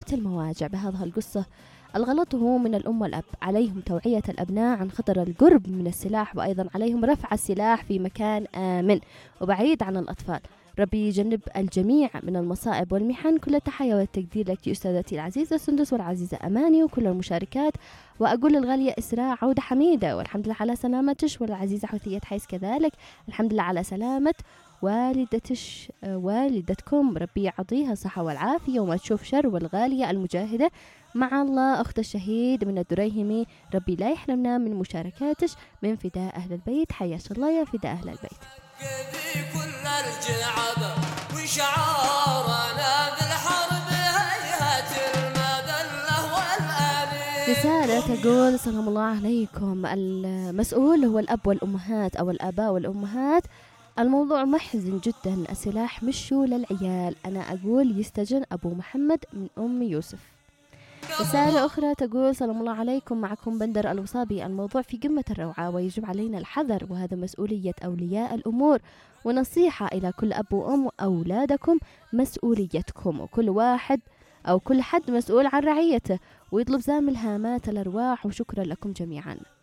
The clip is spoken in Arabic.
المواجع بهذه القصة. الغلط هو من الأم والأب، عليهم توعية الأبناء عن خطر القرب من السلاح، وأيضا عليهم رفع السلاح في مكان آمن وبعيد عن الأطفال. ربي يجنب الجميع من المصائب والمحن. كل التحية والتقدير لك أستاذتي العزيزة سندس والعزيزة أماني وكل المشاركات، وأقول للغالية إسراء عودة حميدة، والحمد لله على سلامتش، والعزيزة حثية حيس كذلك الحمد لله على سلامة والدتكم، ربي يعطيها الصحة والعافية وما تشوف شر. والغالية المجاهدة مع الله أخت الشهيد من الدريهمي، ربي لا يحرمنا من مشاركاتش من فداء أهل البيت. حياك الله يا فداء أهل البيت. رسالة تقول سلام الله عليكم، المسؤول هو الأب والأمهات أو الآباء والأمهات. الموضوع محزن جدا، السلاح مشوا للعيال. أنا أقول يستجن أبو محمد من أم يوسف. رسالة أخرى تقول سلام الله عليكم، معكم بندر الوصابي. الموضوع في قمة الروعة ويجب علينا الحذر، وهذا مسؤولية أولياء الأمور، ونصيحة إلى كل أب وأم، أولادكم مسؤوليتكم، وكل واحد أو كل حد مسؤول عن رعيته، ويطلب زام الهامات الأرواح. وشكرا لكم جميعا.